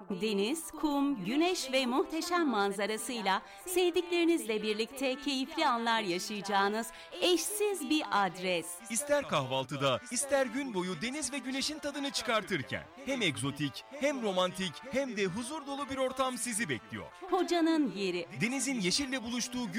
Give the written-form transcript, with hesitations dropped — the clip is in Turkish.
Deniz, kum, güneş ve muhteşem manzarasıyla sevdiklerinizle birlikte keyifli anlar yaşayacağınız eşsiz bir adres. İster kahvaltıda, ister gün boyu deniz ve güneşin tadını çıkartırken hem egzotik, hem romantik, hem de huzur dolu bir ortam sizi bekliyor. Hoca'nın yeri. Denizin yeşille buluştuğu